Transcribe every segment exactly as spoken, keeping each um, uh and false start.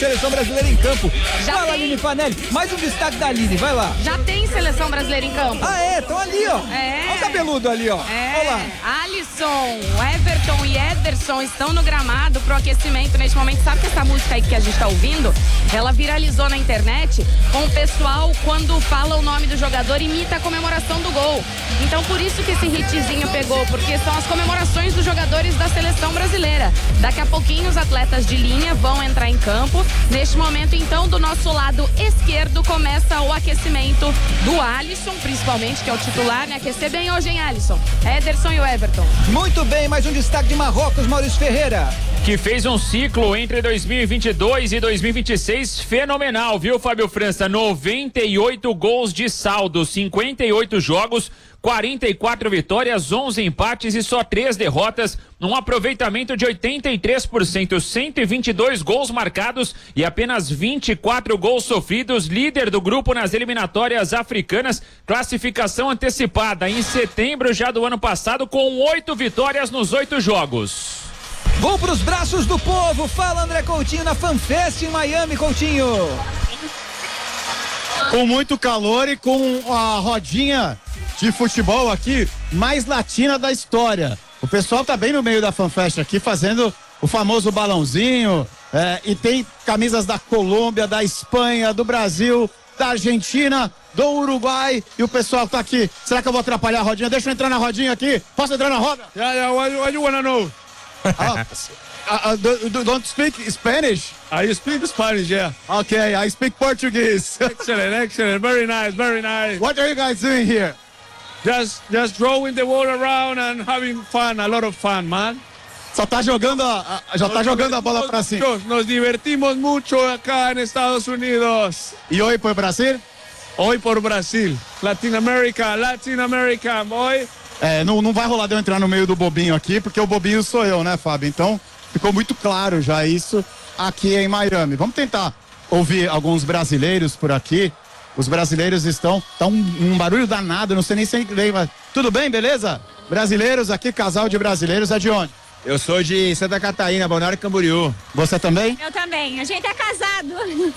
Seleção brasileira em campo. Já Fala, tem. Aline Fanelli. Mais um destaque da Aline, vai lá. Já tem seleção brasileira em campo. Ah, é? Estão ali, ó. É. Olha o cabeludo ali, ó. É. Olha lá. Alisson, Everton e Ederson estão no gramado pro aquecimento neste momento. Sabe que essa música aí que a gente tá ouvindo, ela viralizou na internet com o pessoal, quando fala o nome do jogador, imita a comemoração do gol. Então por isso que esse hitzinho pegou, porque são as comemorações dos jogadores da seleção brasileira. Daqui a pouquinho os atletas de linha vão entrar em campo. Neste momento, então, do nosso lado esquerdo começa o aquecimento do Alisson, principalmente, que é o titular, né? Aquecer bem hoje, hein, Alisson? Ederson e o Everton. Muito bem, mais um destaque de Marrocos, Maurício Ferreira. Que fez um ciclo entre dois mil e vinte e dois e dois mil e vinte e seis fenomenal, viu, Fábio França? noventa e oito gols de saldo, cinquenta e oito jogos, quarenta e quatro vitórias, onze empates e só três derrotas, num aproveitamento de oitenta e três por cento, cento e vinte e dois gols marcados e apenas vinte e quatro gols sofridos, líder do grupo nas eliminatórias africanas, classificação antecipada em setembro já do ano passado, com oito vitórias nos oito jogos. Vou pros braços do povo. Fala, André Coutinho, na FanFest em Miami, Coutinho. Com muito calor e com a rodinha de futebol aqui mais latina da história. O pessoal tá bem no meio da FanFest aqui, fazendo o famoso balãozinho, é, e tem camisas da Colômbia, da Espanha, do Brasil, da Argentina, do Uruguai, e o pessoal tá aqui. Será que eu vou atrapalhar a rodinha? Deixa eu entrar na rodinha aqui. Posso entrar na roda? Yeah, yeah, what, what you wanna know? Ah, uh, uh, do, do, don't speak Spanish? I speak Spanish, yeah. Okay, I speak Portuguese. Excellent, excellent, very nice, very nice. What are you guys doing here? Just, just throwing the ball around and having fun, a lot of fun, man. Só tá jogando a, a, já tá jogando a bola pra cima. Nos, nos divertimos mucho acá en Estados Unidos. E hoje por Brasil? Hoy por Brasil, Latin America, Latin America, boy. É, não, não vai rolar de eu entrar no meio do bobinho aqui, porque o bobinho sou eu, né, Fábio? Então, ficou muito claro já isso aqui em Miami. Vamos tentar ouvir alguns brasileiros por aqui. Os brasileiros estão, tá um, um barulho danado, não sei nem se vem, mas tudo bem, beleza? Brasileiros aqui, casal de brasileiros, é de onde? Eu sou de Santa Catarina, Balneário Camboriú. Você também? Eu também, a gente é casado.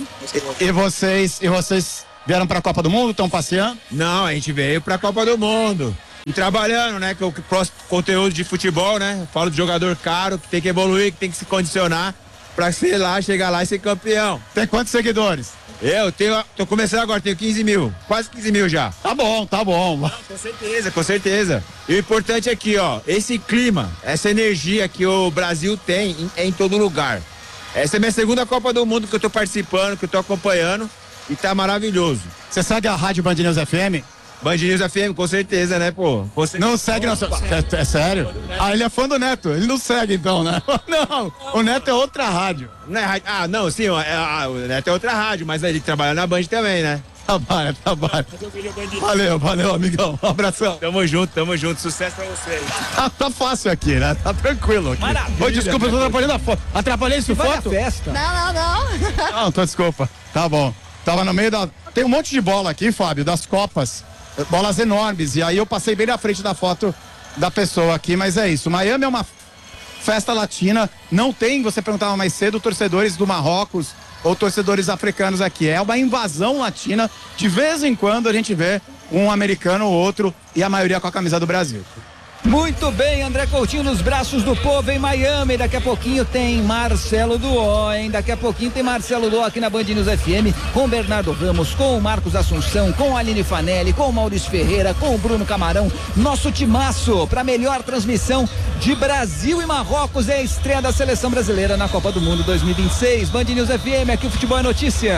E vocês, e vocês vieram pra Copa do Mundo, estão passeando? Não, a gente veio pra Copa do Mundo. E trabalhando, né, que o próximo conteúdo de futebol, né? Falo de jogador caro, que tem que evoluir, que tem que se condicionar pra ser lá, chegar lá e ser campeão. Tem quantos seguidores? Eu tenho, tô começando agora, tenho quinze mil, quase quinze mil já. Tá bom, tá bom. Não, com certeza, com certeza. E o importante aqui, ó, esse clima, essa energia que o Brasil tem é em todo lugar. Essa é a minha segunda Copa do Mundo que eu tô participando, que eu tô acompanhando e tá maravilhoso. Você segue a Rádio Band News F M? Band News F M, com certeza, né, pô? Você... Não segue nossa... É, é sério? Ah, ele é fã do Neto, ele não segue então, né? Não, o Neto é outra rádio. Não é rádio? Ah, não, sim, é, é, o Neto é outra rádio, mas ele trabalha na Band também, né? Trabalha, trabalha. Valeu, valeu, amigão. Um abração. Tamo junto, tamo junto. Sucesso pra vocês. Tá, tá fácil aqui, né? Tá tranquilo aqui. Maravilha. Oi, desculpa, eu tô atrapalhando a foto. Atrapalhei isso, Vai foto? à festa. Não, não, não. Não, tô desculpa. Tá bom. Tava no meio da... Tem um monte de bola aqui, Fábio, das Copas. Bolas enormes. E aí eu passei bem na frente da foto da pessoa aqui, mas é isso. Miami é uma festa latina. Não tem, você perguntava mais cedo, torcedores do Marrocos ou torcedores africanos aqui. É uma invasão latina. De vez em quando a gente vê um americano ou outro e a maioria com a camisa do Brasil. Muito bem, André Coutinho nos braços do povo em Miami. Daqui a pouquinho tem Marcelo Duó, hein? Daqui a pouquinho tem Marcelo Duó aqui na Band News F M, com o Bernardo Ramos, com o Marcos Assunção, com a Aline Fanelli, com o Maurício Ferreira, com o Bruno Camarão. Nosso timaço para melhor transmissão de Brasil e Marrocos. É a estreia da seleção brasileira na Copa do Mundo dois mil e vinte e seis. Band News F M, aqui o futebol é notícia.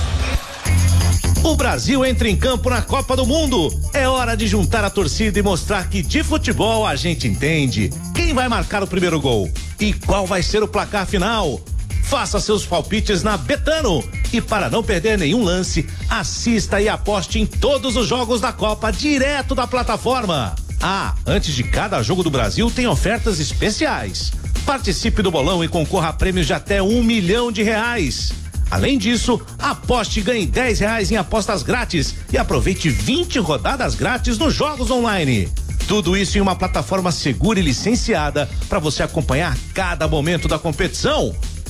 O Brasil entra em campo na Copa do Mundo. É hora de juntar a torcida e mostrar que de futebol a gente entende. Quem vai marcar o primeiro gol? E qual vai ser o placar final? Faça seus palpites na Betano. E para não perder nenhum lance, assista e aposte em todos os jogos da Copa direto da plataforma. Ah, antes de cada jogo do Brasil tem ofertas especiais. Participe do bolão e concorra a prêmios de até um milhão de reais. Além disso, aposte e ganhe dez reais em apostas grátis e aproveite vinte rodadas grátis nos jogos online. Tudo isso em uma plataforma segura e licenciada para você acompanhar cada momento da competição.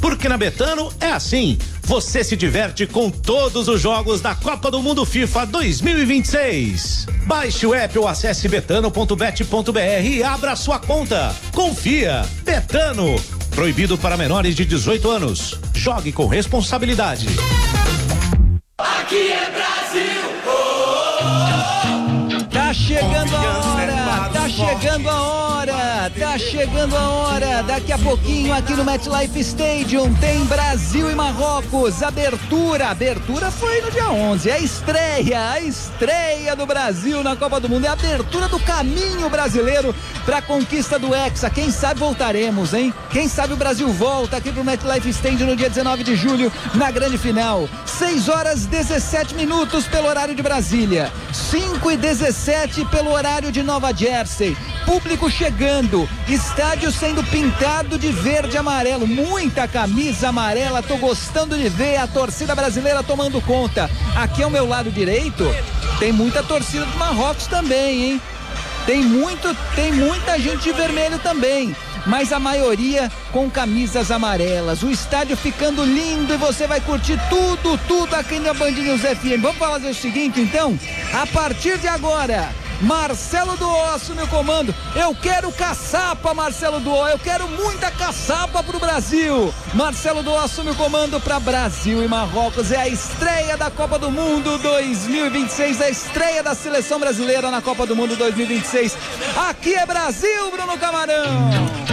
Porque na Betano é assim. Você se diverte com todos os jogos da Copa do Mundo FIFA dois mil e vinte e seis. Baixe o app ou acesse betano ponto bet ponto br e abra sua conta. Confia. Betano. Proibido para menores de dezoito anos. Jogue com responsabilidade. Aqui é Brasil. Oh, oh, oh. Tá chegando a hora, tá chegando a hora, tá chegando a hora. Daqui a pouquinho aqui no MetLife Stadium tem Brasil e Marrocos. Abertura, abertura foi no dia onze. É a estreia, a estreia do Brasil na Copa do Mundo. É a abertura do caminho brasileiro para a conquista do Hexa. Quem sabe voltaremos, hein? Quem sabe o Brasil volta aqui pro MetLife Stadium no dia dezenove de julho na grande final. seis horas dezessete minutos pelo horário de Brasília. cinco e dezessete pelo horário de Nova Jersey. Público chegando, estádio sendo pintado de verde e amarelo, muita camisa amarela, tô gostando de ver a torcida brasileira tomando conta. Aqui ao meu lado direito tem muita torcida do Marrocos também, hein? Tem muito, tem muita gente de vermelho também, mas a maioria com camisas amarelas. O estádio ficando lindo e você vai curtir tudo, tudo aqui na Band News F M. Vamos fazer o seguinte, então? A partir de agora, Marcelo Duó assume o comando. Eu quero caçapa, Marcelo Duó. Eu quero muita caçapa pro Brasil. Marcelo Duó assume o comando para Brasil e Marrocos. É a estreia da Copa do Mundo dois mil e vinte e seis. A estreia da seleção brasileira na Copa do Mundo dois mil e vinte e seis. Aqui é Brasil, Bruno Camarão.